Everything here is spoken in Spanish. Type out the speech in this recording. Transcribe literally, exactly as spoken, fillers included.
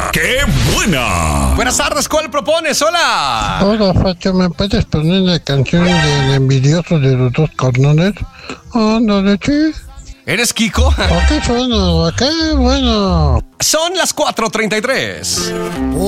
¡Qué buena! Buenas tardes, ¿cuál propones? Hola. Hola, Facho, ¿me puedes poner la canción del envidioso de los dos carnales? Ándale, sí. ¿Eres Kiko? Ok, bueno, ok, bueno. Son las cuatro treinta y tres.